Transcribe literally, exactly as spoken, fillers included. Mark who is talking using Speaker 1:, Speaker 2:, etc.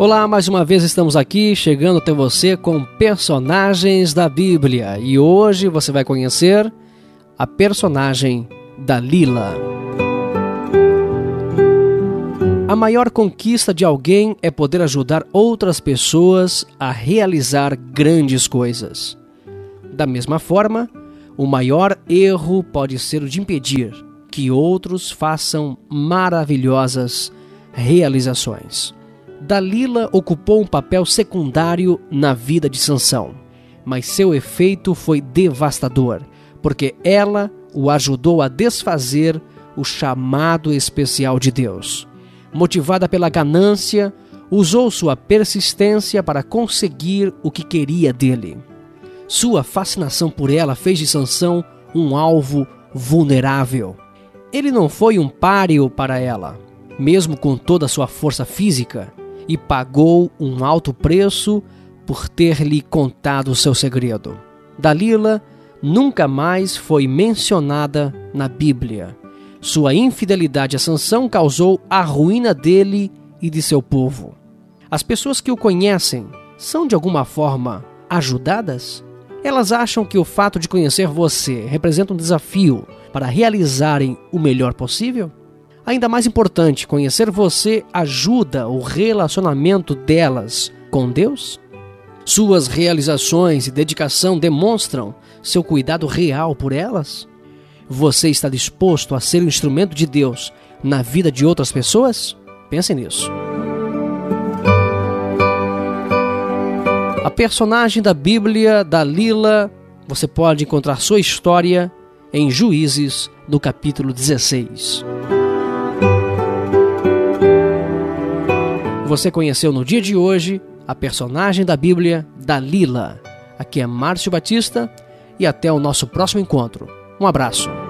Speaker 1: Olá, mais uma vez estamos aqui, chegando até você com personagens da Bíblia. E hoje você vai conhecer a personagem Dalila. A maior conquista de alguém é poder ajudar outras pessoas a realizar grandes coisas. Da mesma forma, o maior erro pode ser o de impedir que outros façam maravilhosas realizações. Dalila ocupou um papel secundário na vida de Sansão, mas seu efeito foi devastador, porque ela o ajudou a desfazer o chamado especial de Deus. Motivada pela ganância, usou sua persistência para conseguir o que queria dele. Sua fascinação por ela fez de Sansão um alvo vulnerável. Ele não foi um páreo para ela, mesmo com toda a sua força física, e pagou um alto preço por ter lhe contado o seu segredo. Dalila nunca mais foi mencionada na Bíblia. Sua infidelidade a Sansão causou a ruína dele e de seu povo. As pessoas que o conhecem são de alguma forma ajudadas? Elas acham que o fato de conhecer você representa um desafio para realizarem o melhor possível? Ainda mais importante, conhecer você ajuda o relacionamento delas com Deus? Suas realizações e dedicação demonstram seu cuidado real por elas? Você está disposto a ser um instrumento de Deus na vida de outras pessoas? Pense nisso. A personagem da Bíblia, Dalila, você pode encontrar sua história em Juízes, no capítulo dezesseis. Você conheceu no dia de hoje a personagem da Bíblia, Dalila. Aqui é Márcio Batista e até o nosso próximo encontro. Um abraço.